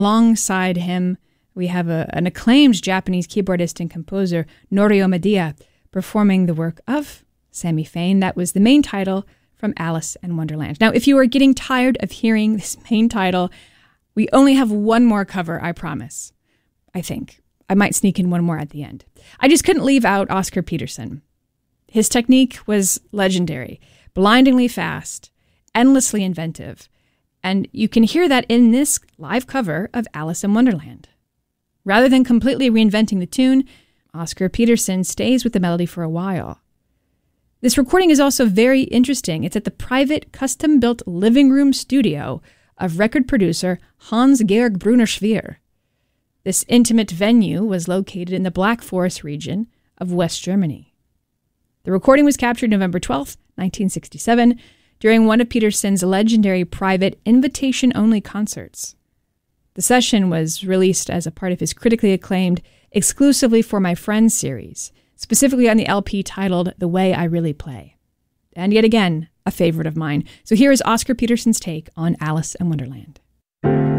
Alongside him, we have an acclaimed Japanese keyboardist and composer, Norio Madia, performing the work of Sammy Fain. That was the main title from Alice in Wonderland. Now, if you are getting tired of hearing this main title, we only have one more cover, I promise. I think. I might sneak in one more at the end. I just couldn't leave out Oscar Peterson. His technique was legendary, blindingly fast, endlessly inventive. And you can hear that in this live cover of Alice in Wonderland. Rather than completely reinventing the tune, Oscar Peterson stays with the melody for a while. This recording is also very interesting. It's at the private, custom-built living room studio of record producer Hans-Georg Brunner-Schwier. This intimate venue was located in the Black Forest region of West Germany. The recording was captured November 12, 1967, during one of Peterson's legendary private invitation-only concerts. The session was released as a part of his critically acclaimed Exclusively for My Friends series, specifically on the LP titled The Way I Really Play. And yet again, a favorite of mine. So here is Oscar Peterson's take on Alice in Wonderland.